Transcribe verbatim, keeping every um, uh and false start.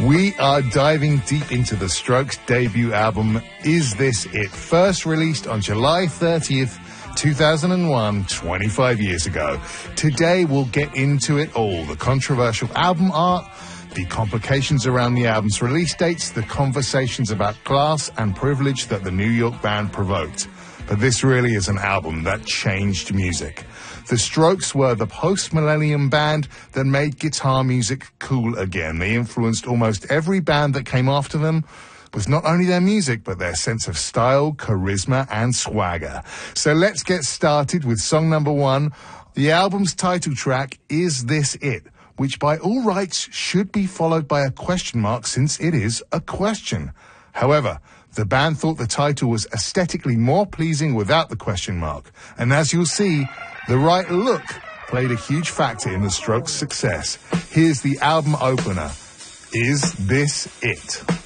We are diving deep into the Strokes' debut album, Is This It? First released on July thirtieth, two thousand one, twenty-five years ago. Today we'll get into it all, the controversial album art, the complications around the album's release dates, the conversations about class and privilege that the New York band provoked. But this really is an album that changed music. The Strokes were the post-millennium band that made guitar music cool again. They influenced almost every band that came after them with not only their music, but their sense of style, charisma, and swagger. So let's get started with song number one, the album's title track, Is This It?, which by all rights should be followed by a question mark since it is a question. However, the band thought the title was aesthetically more pleasing without the question mark. And as you'll see, the right look played a huge factor in the Strokes' success. Here's the album opener, Is This It?